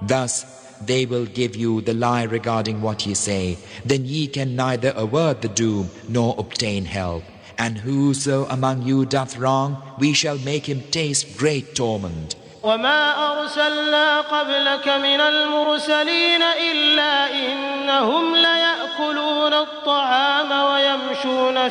Thus they will give you the lie regarding what ye say. Then ye can neither avert the doom nor obtain help. And whoso among you doth wrong, we shall make him taste great torment. وما أرسلنا قبلك من المرسلين إلا إنهم ليأكلون الطعام ويمشون